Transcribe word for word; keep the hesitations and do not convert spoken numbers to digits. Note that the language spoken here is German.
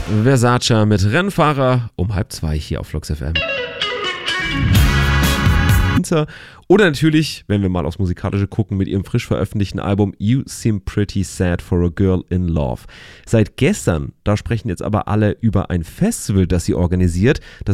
Versace mit Rennfahrer um halb zwei hier auf Flux F M. Oder natürlich, wenn wir mal aufs Musikalische gucken, mit ihrem frisch veröffentlichten Album You Seem Pretty Sad for a Girl in Love. Seit gestern, da sprechen jetzt aber alle über ein Festival, das sie organisiert. Das